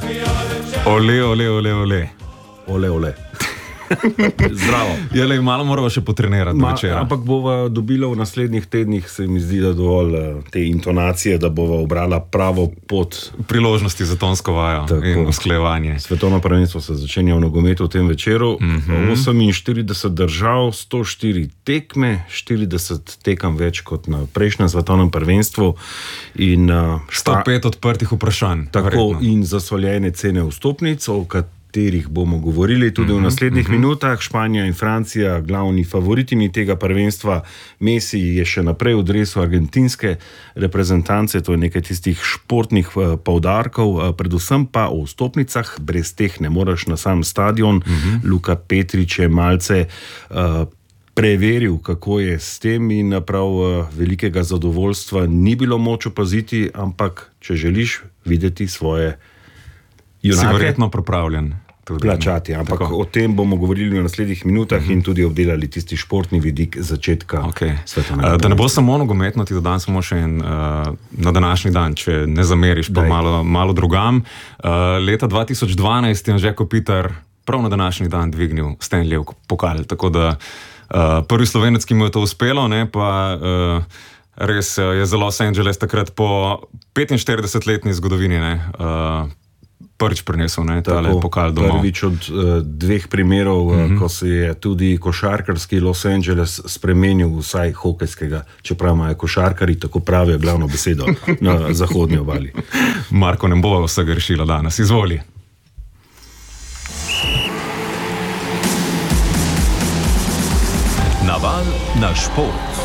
Ole, ole, ole, ole. Ole, ole. Zdravo. Jele, malo moramo še potrenirati večera. Ampak bova dobila v naslednjih tednih, se mi zdi, da dovolj te intonacije, da bova obrala pravo pot. Priložnosti za tonsko vajo in usklajevanje. Svetovno prvenstvo se začenja v nogometu v tem večeru. 48 držav, 104 tekme, 40 tekam več kot na prejšnjem svetovnem prvenstvu. In 105 odprtih vprašanj. Tako verjetno. In zasvoljene cene vstopnic, o katerih bomo govorili tudi v naslednjih minutah. Španija in Francija, glavni favoritimi tega prvenstva. Messi je še naprej v dresu argentinske reprezentance, to je nekaj tistih športnih poudarkov, predvsem pa o vstopnicah, brez teh ne moreš na sam stadion. Luka Petrič je malce preveril, kako je s tem in prav velikega zadovoljstva ni bilo moč opaziti, ampak če želiš videti svoje junake, si verjetno pripravljen. Plačati, ampak tako. O tem bomo govorili v naslednjih minutah in tudi obdelali tisti športni vidik začetka svetovnega. Da ne bo samo nogometno, ti dodam samo še en na današnji dan, če ne zameriš, pa malo drugam. Leta 2012 je Anže Kopitar prav na današnji dan dvignil Stanleyjev pokal, tako da prvi Slovenec, ki mu je to uspelo, ne, pa res je za Los Angeles takrat po 45-letni zgodovini, ne, prvič prinesel tale pokal domov. Prvič od dveh primerov, ko se je tudi košarkarski Los Angeles spremenil vsaj hokejskega, čeprav imajo košarkari tako pravijo glavno besedo na zahodni obali. Marko, ne bo vsega rešila danes. Izvoli. Naval na šport.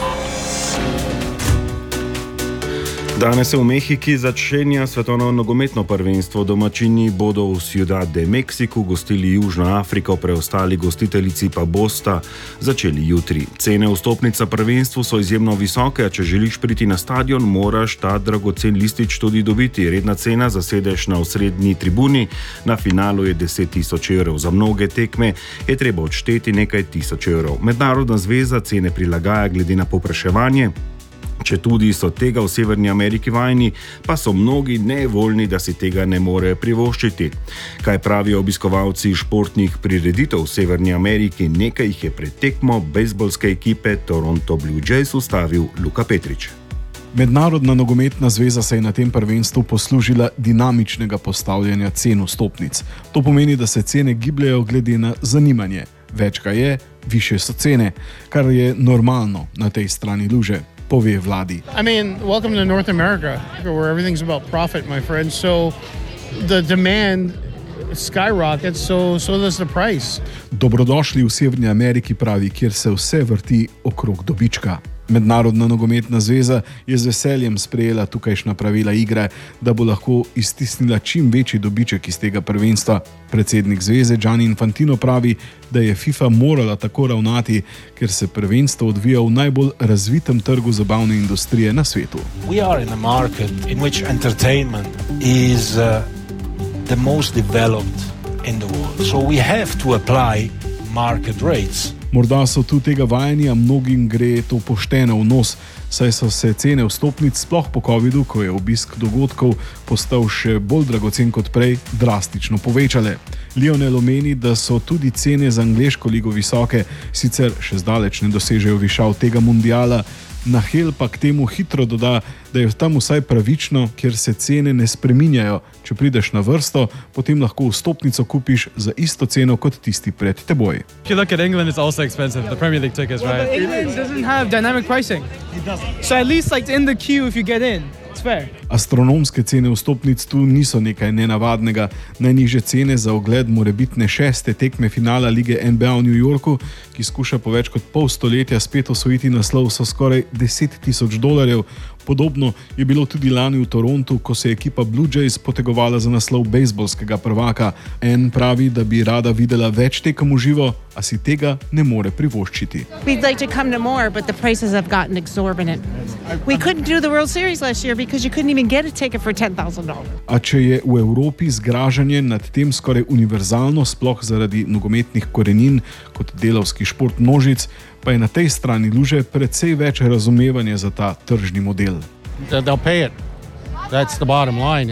Danes se v Mehiki začenja svetovno nogometno prvenstvo. Domačini bodo v Ciudad de Mexico gostili Južno Afriko, preostali gostiteljici pa bosta začeli jutri. Cene vstopnica prvenstvu so izjemno visoke, a če želiš priti na stadion, moraš ta dragocen listič tudi dobiti. Redna cena za sedež na osrednji tribuni, na finalu je 10.000 evrov. Za mnoge tekme je treba odšteti nekaj tisoč evrov. Mednarodna zveza cene prilagaja glede na povpraševanje. Če tudi so tega v Severni Ameriki vajeni, pa so mnogi nevoljni, da si tega ne morejo privoščiti. Kaj pravijo obiskovalci športnih prireditev v Severni Ameriki? Nekaj jih je pred tekmo bejzbolske ekipe Toronto Blue Jays ustavil Luka Petrič. Mednarodna nogometna zveza se je na tem prvenstvu poslužila dinamičnega postavljanja cen vstopnic. To pomeni, da se cene gibljajo glede na zanimanje. Več ga je, višje so cene, kar je normalno na tej strani luže. Pove Vladi. I mean, welcome to North America, where everything's about profit, my friend. So the demand skyrockets, so does the price. Dobrodošli v Severni Ameriki, pravi, kjer se vse vrti okrog dobička. Mednarodna nogometna zveza je z veseljem sprejela tukajšnja pravila igre, da bo lahko iztisnila čim večji dobiček iz tega prvenstva. Predsednik zveze Gianni Infantino pravi, da je FIFA morala tako ravnati, ker se prvenstvo odvija v najbolj razvitem trgu zabavne industrije na svetu. We are in a market in which entertainment is the most developed in the world. So we have to apply market rates. Morda so tu tega vajeni, a mnogim gre to pošteno v nos, saj so se cene vstopnic sploh po covidu, ko je obisk dogodkov postal še bolj dragocen kot prej, drastično povečale. Lionel omeni, da so tudi cene za angleško ligo visoke, sicer še zdaleč ne dosežejo višav tega mundiala. Nahel pa k temu hitro doda, da je tam vsaj pravično, ker se cene ne spreminjajo. Če prideš na vrsto, potem lahko vstopnico kupiš za isto ceno kot tisti pred teboj. If you look at England, it's also expensive. The Premier League tickets, right? But England doesn't have dynamic pricing. It doesn't. So at least like in the queue if you get in. Astronomske cene vstopnic tu niso nekaj nenavadnega. Najnižje cene za ogled morebitne 6. tekme finala lige NBA v New Yorku, ki skuša po več kot pol stoletja spet osvojiti naslov, so skoraj $10,000. Podobno je bilo tudi lani v Torontu, ko se je ekipa Blue Jays potegovala za naslov bejzbolskega prvaka. En pravi, da bi rada videla več tekem v živo, a si tega ne more privoščiti. We'd like to come to more, but the prices have gotten exorbitant. We couldn't do the World Series last year because you couldn't even get a ticket for $10,000. A če je v Evropi zgražanje nad tem skoraj univerzalno, sploh zaradi nogometnih korenin kot delavski šport množic, pa je na tej strani luže precej več razumevanja za ta tržni model. They'll pay it. That's the bottom line.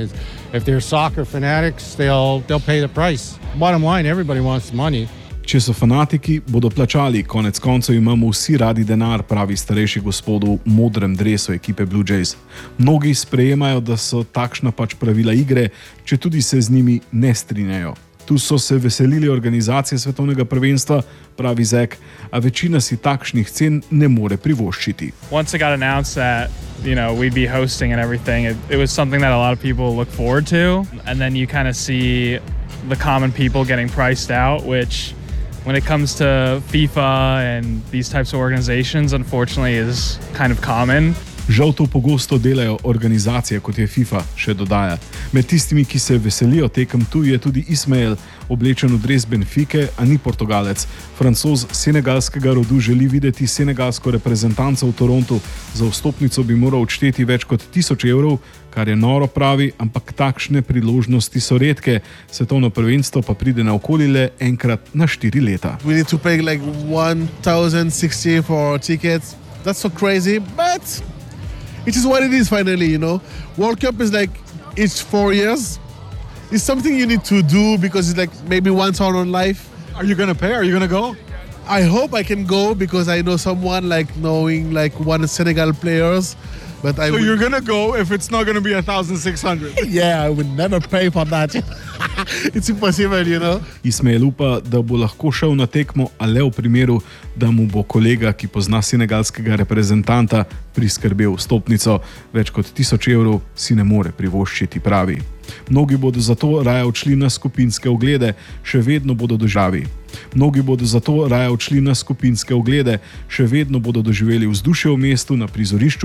if they're soccer fanatics, they'll pay the price. Bottom line, everybody wants money. Če so fanatiki, bodo plačali. Konec koncev imamo vsi radi denar, pravi starejši gospod v modrem dresu ekipe Blue Jays. Mnogi sprejemajo, da so takšna pač pravila igre, če tudi se z njimi ne strinjajo. Tu so se veselili organizacije svetovnega prvenstva, pravi Zek, a večina si takšnih cen ne more privoščiti. Once it got announced that, we'd be hosting and everything, it was something that a lot of people look forward to. And then you kind of see the common people getting priced out, which when it comes to FIFA and these types of organizations, unfortunately is kind of common. Žal to pogosto delajo organizacije, kot je FIFA, še dodaja. Med tistimi, ki se veselijo tekem tu, je tudi Ismael, oblečen v dres Benfike, a ni Portugalec. Francoz senegalskega rodu želi videti senegalsko reprezentanco v Torontu. Za vstopnico bi moral odšteti več kot 1000 evrov, kar je noro, pravi, ampak takšne priložnosti so redke. Svetovno prvenstvo pa pride na okoli le enkrat na 4 leta. We need to pay like 1,060 for tickets. That's so crazy, but it is what it is finally, World Cup is like, it's 4 years. It's something you need to do because it's like maybe once in life. Are you going to pay? Are you going to go? I hope I can go because I know someone knowing one of Senegal players. But So you're going to go if it's not going to be 1,600? Yeah, I would never pay for that. It's impossible, Ismael upa, da bo lahko šel na tekmo, a le v primeru, da mu bo kolega, ki pozna senegalskega reprezentanta, priskrbel vstopnico. Več kot 1000 evrov si ne more privoščiti, pravi. Mnogi bodo zato raje odšli na skupinske oglede, še vedno bodo doživeli. Mnogi bodo zato raje odšli na skupinske oglede, še vedno bodo doživeli vzdušje v mestu, na prizorišču